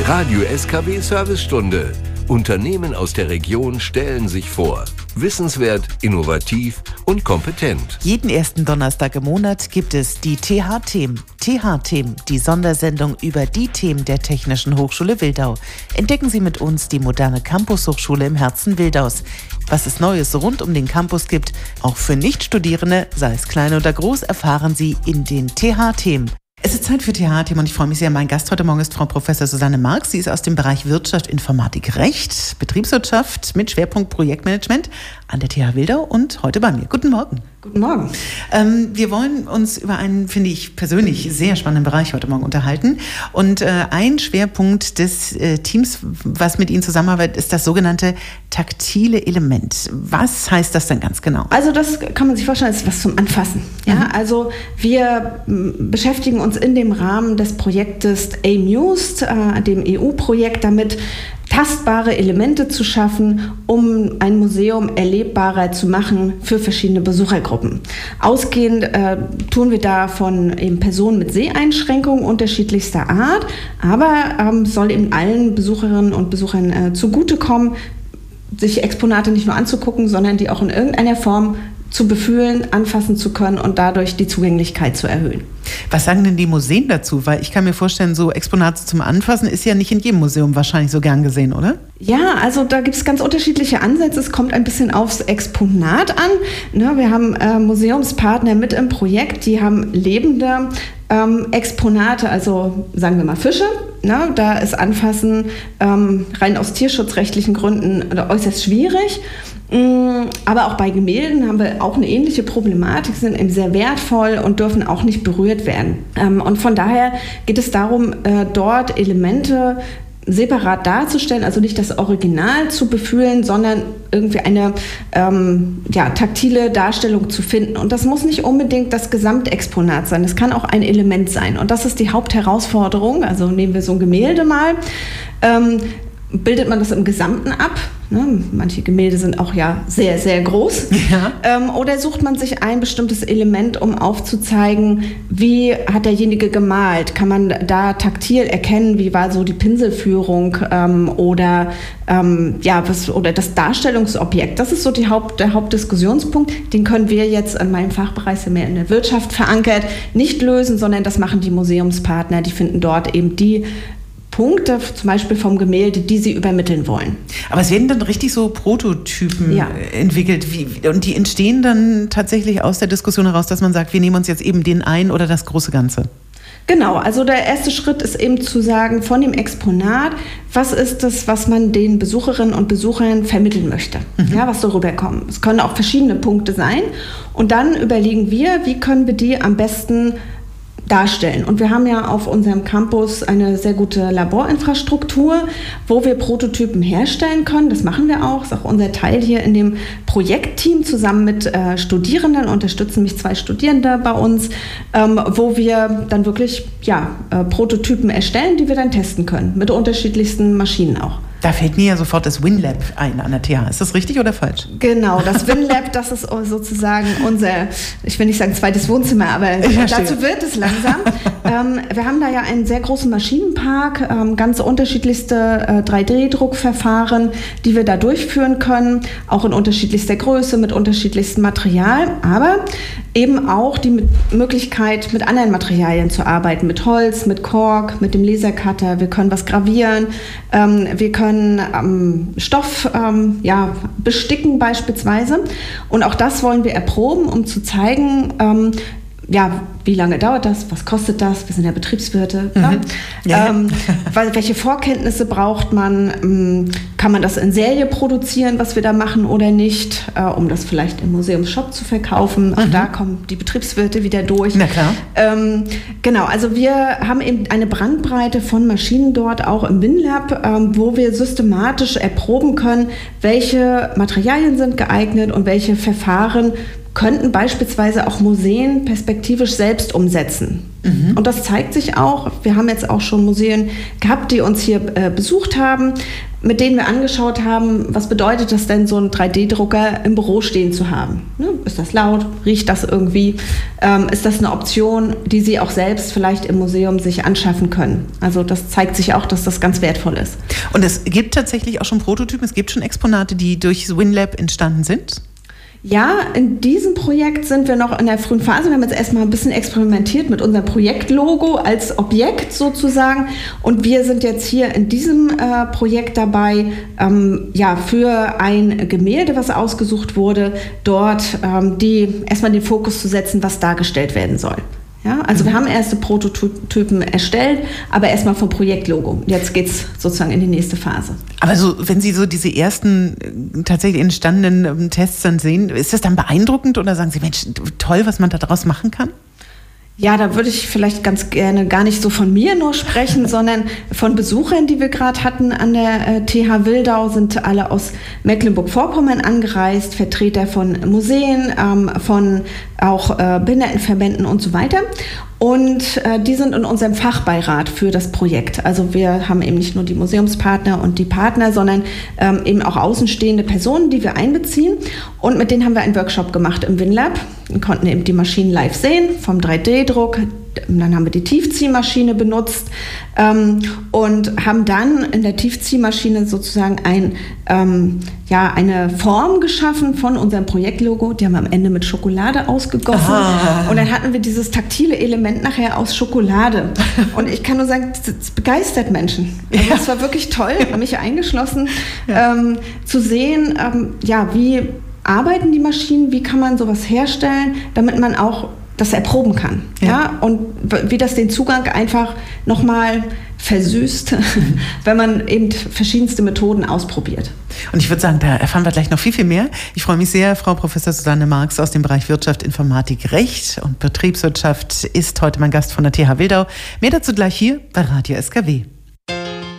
Radio SKW Servicestunde. Unternehmen aus der Region stellen sich vor. Wissenswert, innovativ und kompetent. Jeden ersten Donnerstag im Monat gibt es die TH-Themen. TH-Themen, die Sondersendung über die Themen der Technischen Hochschule Wildau. Entdecken Sie mit uns die moderne Campus-Hochschule im Herzen Wildaus. Was es Neues rund um den Campus gibt, auch für Nichtstudierende, sei es klein oder groß, erfahren Sie in den TH-Themen. Es ist Zeit für TH-Themen und ich freue mich sehr. Mein Gast heute Morgen ist Frau Professor Susanne Marx. Sie ist aus dem Bereich Wirtschaft, Informatik, Recht, Betriebswirtschaft mit Schwerpunkt Projektmanagement an der TH Wildau und heute bei mir. Guten Morgen. Guten Morgen. Wir wollen uns über einen, finde ich persönlich, sehr spannenden Bereich heute Morgen unterhalten. Und ein Schwerpunkt des Teams, was mit Ihnen zusammenarbeitet, ist das sogenannte taktile Element. Was heißt das denn ganz genau? Also das kann man sich vorstellen, das ist was zum Anfassen. Ja? Also wir beschäftigen uns in dem Rahmen des Projektes AMUSED, dem EU-Projekt, damit tastbare Elemente zu schaffen, um ein Museum erlebbarer zu machen für verschiedene Besuchergruppen. Ausgehend tun wir da von eben Personen mit Seheinschränkungen unterschiedlichster Art, aber soll eben allen Besucherinnen und Besuchern zugutekommen, sich Exponate nicht nur anzugucken, sondern die auch in irgendeiner Form zu befühlen, anfassen zu können und dadurch die Zugänglichkeit zu erhöhen. Was sagen denn die Museen dazu? Weil ich kann mir vorstellen, so Exponate zum Anfassen ist ja nicht in jedem Museum wahrscheinlich so gern gesehen, oder? Ja, also da gibt es ganz unterschiedliche Ansätze. Es kommt ein bisschen aufs Exponat an. Ne, wir haben Museumspartner mit im Projekt, die haben lebende Exponate, also sagen wir mal Fische. Ne, da ist Anfassen rein aus tierschutzrechtlichen Gründen äußerst schwierig. Aber auch bei Gemälden haben wir auch eine ähnliche Problematik, sind eben sehr wertvoll und dürfen auch nicht berührt werden. Und von daher geht es darum, dort Elemente separat darzustellen, also nicht das Original zu befühlen, sondern irgendwie eine taktile Darstellung zu finden. Und das muss nicht unbedingt das Gesamtexponat sein, das kann auch ein Element sein. Und das ist die Hauptherausforderung, also nehmen wir so ein Gemälde mal, bildet man das im Gesamten ab? Ne? Manche Gemälde sind auch ja sehr, sehr groß. Ja. Oder sucht man sich ein bestimmtes Element, um aufzuzeigen, wie hat derjenige gemalt? Kann man da taktil erkennen, wie war so die Pinselführung oder das Darstellungsobjekt? Das ist so der Hauptdiskussionspunkt. Den können wir jetzt in meinem Fachbereich, sind mehr in der Wirtschaft verankert, nicht lösen, sondern das machen die Museumspartner. Die finden dort eben die Punkte, zum Beispiel vom Gemälde, die sie übermitteln wollen. Aber es werden dann richtig so Prototypen entwickelt. Und die entstehen dann tatsächlich aus der Diskussion heraus, dass man sagt, wir nehmen uns jetzt eben den einen oder das große Ganze. Genau, also der erste Schritt ist eben zu sagen, von dem Exponat, was ist das, was man den Besucherinnen und Besuchern vermitteln möchte, was soll rüberkommen. Es können auch verschiedene Punkte sein und dann überlegen wir, wie können wir die am besten darstellen. Und wir haben ja auf unserem Campus eine sehr gute Laborinfrastruktur, wo wir Prototypen herstellen können. Das machen wir auch. Das ist auch unser Teil hier in dem Projektteam zusammen mit Studierenden. Unterstützen mich 2 Studierende bei uns, wo wir dann wirklich Prototypen erstellen, die wir dann testen können. Mit unterschiedlichsten Maschinen auch. Da fällt mir ja sofort das WinLab ein an der TH. Ist das richtig oder falsch? Genau, das WinLab, das ist sozusagen unser, ich will nicht sagen zweites Wohnzimmer, aber dazu wird es langsam. Wir haben da ja einen sehr großen Maschinenpark, ganz unterschiedlichste 3D-Druckverfahren, die wir da durchführen können, auch in unterschiedlichster Größe, mit unterschiedlichstem Material, aber eben auch die Möglichkeit, mit anderen Materialien zu arbeiten, mit Holz, mit Kork, mit dem Lasercutter. Wir können was gravieren, wir können Stoff besticken beispielsweise. Und auch das wollen wir erproben, um zu zeigen, wie lange dauert das, was kostet das, wir sind ja Betriebswirte, welche Vorkenntnisse braucht man, kann man das in Serie produzieren, was wir da machen oder nicht, um das vielleicht im Museumsshop zu verkaufen. Auch da kommen die Betriebswirte wieder durch. Na klar. Genau, also wir haben eben eine Bandbreite von Maschinen dort auch im WinLab, wo wir systematisch erproben können, welche Materialien sind geeignet und welche Verfahren könnten beispielsweise auch Museen perspektivisch selbst umsetzen. Und das zeigt sich auch. Wir haben jetzt auch schon Museen gehabt, die uns hier besucht haben, mit denen wir angeschaut haben, was bedeutet das denn, so einen 3D-Drucker im Büro stehen zu haben? Ne? Ist das laut? Riecht das irgendwie? Ist das eine Option, die Sie auch selbst vielleicht im Museum sich anschaffen können? Also das zeigt sich auch, dass das ganz wertvoll ist. Und es gibt tatsächlich auch schon Prototypen, es gibt schon Exponate, die durch WinLab entstanden sind? Ja, in diesem Projekt sind wir noch in der frühen Phase. Wir haben jetzt erstmal ein bisschen experimentiert mit unserem Projektlogo als Objekt sozusagen. Und wir sind jetzt hier in diesem Projekt dabei, für ein Gemälde, was ausgesucht wurde, dort erstmal den Fokus zu setzen, was dargestellt werden soll. Ja, also wir haben erste Prototypen erstellt, aber erstmal vom Projektlogo. Jetzt geht es sozusagen in die nächste Phase. Aber so, wenn Sie so diese ersten tatsächlich entstandenen Tests dann sehen, ist das dann beeindruckend oder sagen Sie, Mensch, toll, was man da draus machen kann? Ja, da würde ich vielleicht ganz gerne gar nicht so von mir nur sprechen, sondern von Besuchern, die wir gerade hatten an der TH Wildau, sind alle aus Mecklenburg-Vorpommern angereist, Vertreter von Museen, von auch Behindertenverbänden und so weiter. Und die sind in unserem Fachbeirat für das Projekt. Also wir haben eben nicht nur die Museumspartner und die Partner, sondern eben auch außenstehende Personen, die wir einbeziehen. Und mit denen haben wir einen Workshop gemacht im WinLab. Wir konnten eben die Maschinen live sehen, vom 3D-Druck. Dann haben wir die Tiefziehmaschine benutzt und haben dann in der Tiefziehmaschine sozusagen eine Form geschaffen von unserem Projektlogo. Die haben wir am Ende mit Schokolade ausgegossen. Und dann hatten wir dieses taktile Element nachher aus Schokolade. Und ich kann nur sagen, das begeistert Menschen. Also es war wirklich toll, mich eingeschlossen, zu sehen, wie arbeiten die Maschinen, wie kann man sowas herstellen, damit man auch das erproben kann. Ja? Und wie das den Zugang einfach nochmal versüßt, wenn man eben verschiedenste Methoden ausprobiert. Und ich würde sagen, da erfahren wir gleich noch viel, viel mehr. Ich freue mich sehr. Frau Professor Susanne Marx aus dem Bereich Wirtschaft, Informatik, Recht und Betriebswirtschaft ist heute mein Gast von der TH Wildau. Mehr dazu gleich hier bei Radio SKW.